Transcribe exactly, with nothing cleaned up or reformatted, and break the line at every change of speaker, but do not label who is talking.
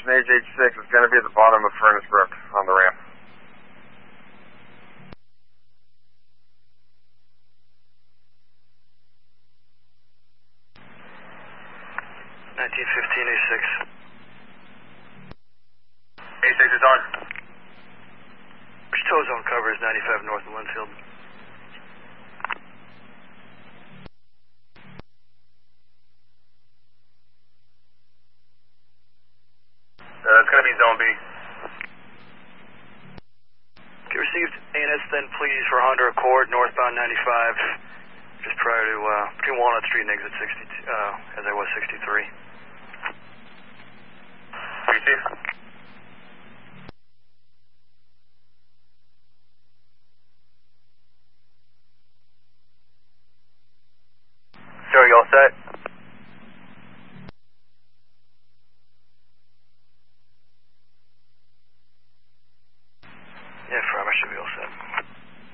destination H H six is going to be at the bottom of Furnace Brook on the ramp.
nineteen fifteen A six.
A six is on.
Which tow zone covers ninety-five north of Linfield?
Uh, it's going to be Zone B.
Okay, received A N S then please for Honda Accord northbound ninety-five, just prior to, uh, between Walnut Street and exit sixty-two, uh, as I was sixty-three.
Receive. Sir, you all set?
Yeah, Farmer should be all set.